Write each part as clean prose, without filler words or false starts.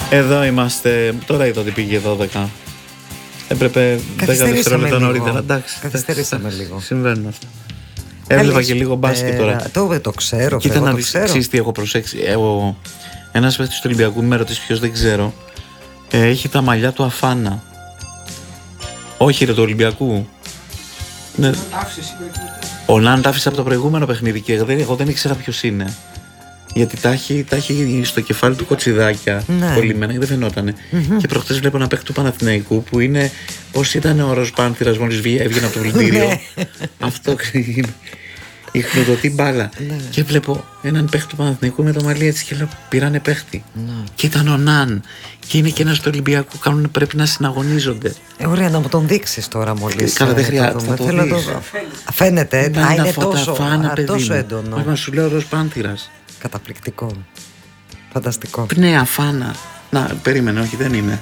Εδώ είμαστε. Τώρα είδα ότι πήγε 12. Έπρεπε 10 δευτερόλεπτα νωρίτερα. Εντάξει. Καθυστερήσαμε λίγο. Συμβαίνουν αυτά. Έβλεπα και λίγο μπάσκετ τώρα. Το ξέρω. Κοίτα να δεις, ξέρεις τι έχω προσέξει. Ένας παίκτης του Ολυμπιακού, με ρωτήσει ποιος, δεν ξέρω. Έχει τα μαλλιά του Αφάνα. Όχι ρε, του Ολυμπιακού. Ναι. Ο Ναν τα άφησε από το προηγούμενο παιχνίδι και εγώ δεν ήξερα ποιος είναι. Γιατί τα έχει στο κεφάλι του κοτσιδάκια κολλημένα και δεν φαινότανε. Και προχτές βλέπω ένα παίκτη του Παναθηναϊκού που είναι. Πώς ήταν ο Ροζ Πάνθηρας μόλις έβγαινε από το πλυντήριο. Αυτό είναι. Η χνουδωτή μπάλα. Και βλέπω έναν παίκτη του Παναθηναϊκού με το μαλλί έτσι και λέω: πήρανε παίκτη. Και ήταν ο Ναν. Και είναι και ένας του Ολυμπιακού. Πρέπει να συναγωνίζονται. Ωραία, να μου τον δείξεις τώρα μόλις. Καλά, δεν χρειάζεται. Φαίνεται, είναι τόσο έντονο. Μα σου λέω Ροζ Πάνθηρας. Καταπληκτικό. Φανταστικό. Πνέα Φάνα. Να, περίμενε, όχι, δεν είναι.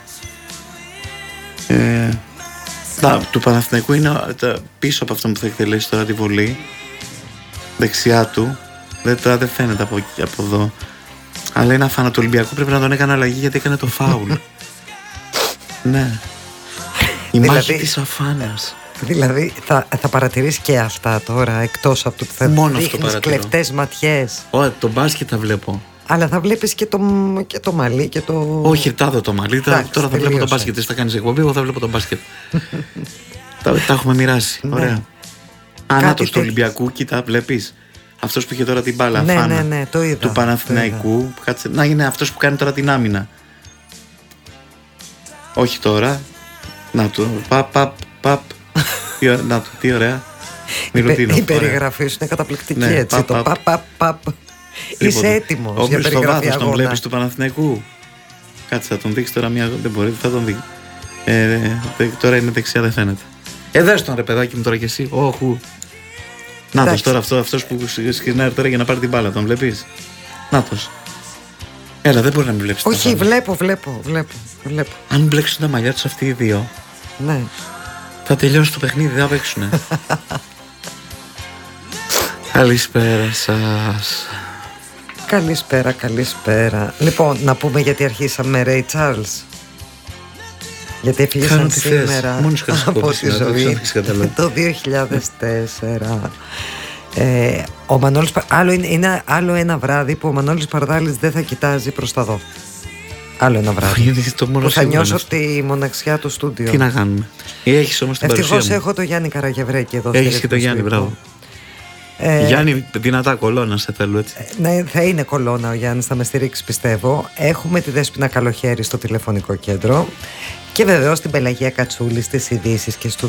Του Παναθηναϊκού είναι πίσω από αυτό που θα εκτελέσει τώρα τη βολή. Δεξιά του. Δεν φαίνεται από εδώ. Αλλά είναι Αφάνα του Ολυμπιακού. Πρέπει να τον έκανε αλλαγή γιατί έκανε το φάουλ. Ναι. Η μάχη της Αφάνας. Δηλαδή θα παρατηρείς και αυτά τώρα, εκτός από το που θα δείχνεις κλεφτές ματιές. Όχι, το μπάσκετ θα βλέπω. Αλλά θα βλέπεις και το μαλλί και το... Όχι, τάδω το μαλλί. Τώρα θα βλέπω το μπάσκετ. Εσύ θα κάνεις εκπομπή, εγώ θα βλέπω το μπάσκετ. Τα έχουμε μοιράσει. Ωραία. Ανάτος του Ολυμπιακού, κοίτα, βλέπεις. Αυτός που είχε τώρα την μπάλα. Ναι, το είδα. Του Παναθηναϊκού. Να είναι αυτός που κάνει τώρα την άμυνα. Όχι τώρα. Να το. Παπ. Να το, τι ωραία. Η περιγραφή σου είναι καταπληκτική, έτσι. Το παπ. Είσαι έτοιμος για περιγραφή αγώνα. Τον βλέπεις του Παναθηναϊκού. Κάτσε, θα τον δείξει τώρα μια. Δεν μπορεί, θα τον δει. Τώρα είναι δεξιά, δεν φαίνεται. Δες τον ρε παιδάκι μου τώρα κι εσύ. Όχου. Νάτος τώρα αυτός που σκηνάει τώρα για να πάρει την μπάλα. Τον βλέπεις. Νάτος. Έλα, δεν μπορεί να μην βλέπεις. Όχι, βλέπω. Αν μπλέξουν τα μαλλιά τους αυτοί οι δύο. Ναι. Θα τελειώσει το παιχνίδι, δεν θα παίξουνε. Καλησπέρα σας. Καλησπέρα. Λοιπόν, να πούμε γιατί αρχίσαμε Ray Charles. Γιατί έφυγε σήμερα από τη ζωή το 2004. Ο Μανώλης, είναι άλλο ένα βράδυ που ο Μανώλης Παρδάλης δεν θα κοιτάζει προς τα δω. Άλλο ένα βράδυ που θα νιώσω τη μοναξιά του στούντιο. Τι να κάνουμε. Έχεις όμως την παρουσία μου. Ευτυχώς έχω το Γιάννη Καραγευρέκη εδώ. Έχεις και το Γιάννη, μπράβο. Γιάννη, δυνατά κολόνα σε θέλω, έτσι. Ναι, θα είναι κολόνα ο Γιάννης, θα με στηρίξει πιστεύω. Έχουμε τη Δέσποινα Καλοχέρη στο τηλεφωνικό κέντρο. Και βεβαίως την Πελαγία Κατσούλη στις ειδήσεις και στους